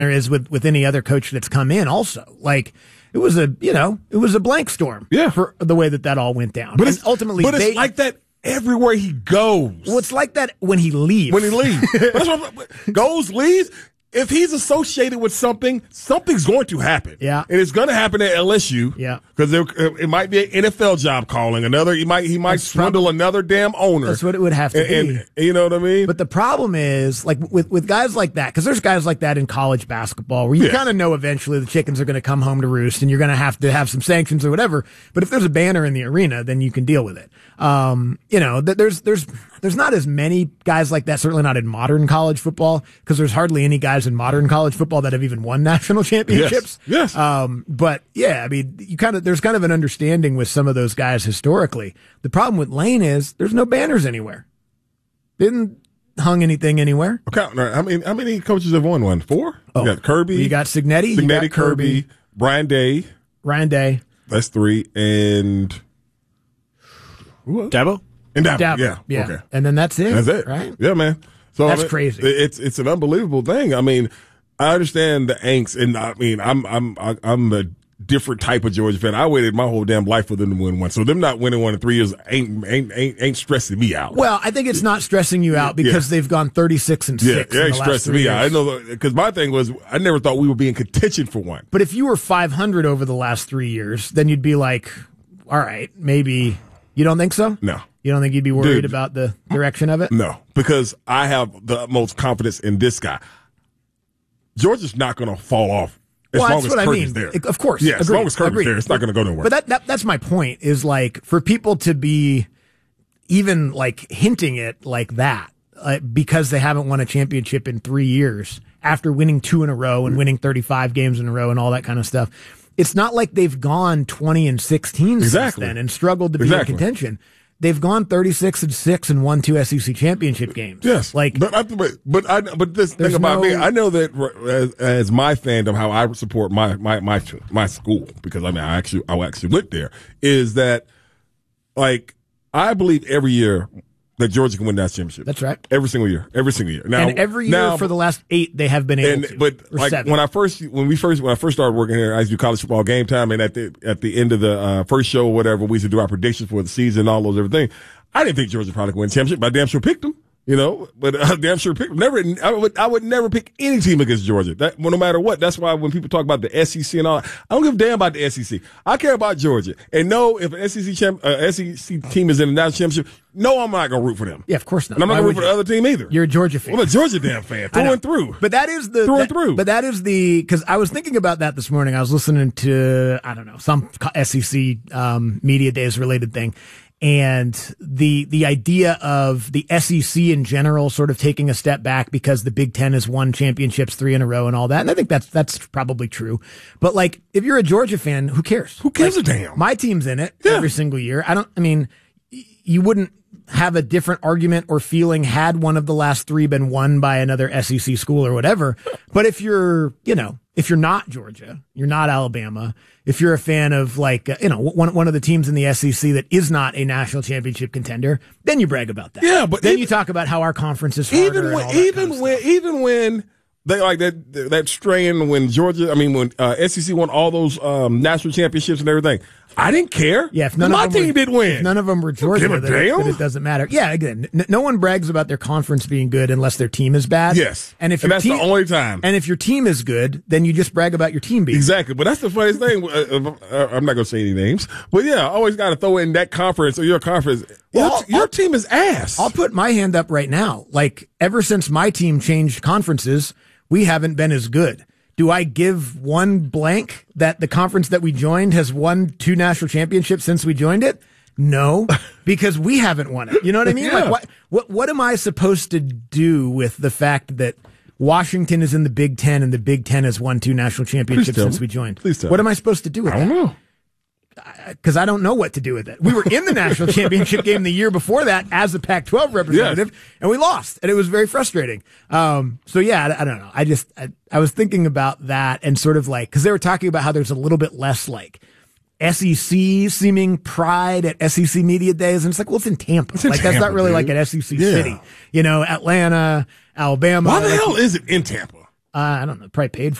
there is with any other coach that's come in also. Like, it was a blank storm for the way that all went down. But it's like that everywhere he goes. Well, it's like that when he leaves. Leaves. If he's associated with something, something's going to happen. Yeah. And it's going to happen at LSU. Yeah. Because it might be an NFL job calling. He might swindle another damn owner. That's what it would have to be. And you know what I mean? But the problem is, like, with guys like that, because there's guys like that in college basketball where you kind of know eventually the chickens are going to come home to roost and you're going to have some sanctions or whatever. But if there's a banner in the arena, then you can deal with it. There's not as many guys like that, certainly not in modern college football, because there's hardly any guys in modern college football that have even won national championships. Yes. But yeah, I mean, there's kind of an understanding with some of those guys historically. The problem with Lane is there's no banners anywhere. Didn't hung anything anywhere. Okay, how many coaches have won one? 4? You got Kirby. You got Cignetti. Cignetti, Kirby, Ryan Day. That's 3. And Dabo? And Dabo. Yeah. Okay. And then that's it. That's it. Right? Yeah, man. So that's crazy. It's an unbelievable thing. I mean, I understand the angst, and I mean, I'm a different type of Georgia fan. I waited my whole damn life for them to win one. So them not winning one in 3 years ain't stressing me out. Well, I think it's not stressing you out because they've gone 36-6. Yeah, it ain't stressing me out. I know, because my thing was I never thought we would be in contention for one. But if you were 500 over the last 3 years, then you'd be like, all right, maybe. You don't think so? No. You don't think you'd be worried about the direction of it? No, because I have the utmost confidence in this guy. Georgia's not going to fall off as long as Kirby's there. Of course. Yeah, as long as Kirby's there, it's not going to go nowhere. But that's my point, is like, for people to be even like hinting it like that, because they haven't won a championship in 3 years after winning 2 in a row and winning 35 games in a row and all that kind of stuff. It's not like they've gone 20-16 since then and struggled to be in contention. They've gone 36-6 and won 2 SEC championship games. Yes, like, but this thing about me, I know that as my fandom, how I support my school, because I mean I actually went there, is that, like, I believe every year that Georgia can win that championship. That's right. Every single year. Now, and every year for the last 8, they have been able to. But like 7. when I first started working here, I used to do college football game time, and at the end of the first show or whatever, we used to do our predictions for the season, all those everything. I didn't think Georgia probably could win the championship, but I damn sure picked them. You know, but I damn sure pick I would never pick any team against Georgia. No matter what. That's why when people talk about the SEC and all, I don't give a damn about the SEC. I care about Georgia. And no, if an SEC team is in the national championship, no, I'm not going to root for them. Yeah, of course not. And I'm not going to root for the other team either. You're a Georgia fan. I'm a Georgia damn fan, through and through. But that is because I was thinking about that this morning. I was listening to, I don't know, some SEC media days related thing. And the idea of the SEC in general sort of taking a step back because the Big Ten has won championships 3 in a row and all that. And I think that's probably true. But like, if you're a Georgia fan, who cares? Who gives a damn? My team's in it every single year. You wouldn't have a different argument or feeling had one of the last 3 been won by another SEC school or whatever. But if you're not Georgia, you're not Alabama, if you're a fan of one of the teams in the SEC that is not a national championship contender, then you brag about that. Yeah, but then you talk about how our conference is harder. Even when they like that strain when SEC won all those national championships and everything, I didn't care. Yeah, if my team did win. If none of them were Georgia, then it doesn't matter. Yeah, again, no one brags about their conference being good unless their team is bad. Yes, and that's the only time. And if your team is good, then you just brag about your team being exactly. But that's the funniest thing. I'm not going to say any names, but yeah, I always got to throw in that conference or your conference. Well, your team is ass. I'll put my hand up right now. Like, ever since my team changed conferences, we haven't been as good. Do I give one blank that the conference that we joined has won 2 national championships since we joined it? No, because we haven't won it. You know what I mean? Yeah. Like, what am I supposed to do with the fact that Washington is in the Big Ten and the Big Ten has won 2 national championships since we joined? Please tell me. What am I supposed to do with that? I don't know. Because I don't know what to do with it. We were in the national championship game the year before that as a Pac-12 representative, and we lost, and it was very frustrating. So yeah, I don't know. I was thinking about that and sort of like, because they were talking about how there's a little bit less like SEC seeming pride at SEC media days, and it's like, well, it's in Tampa. That's not really like an SEC city. You know, Atlanta, Alabama. Why the hell is it in Tampa? I don't know, probably paid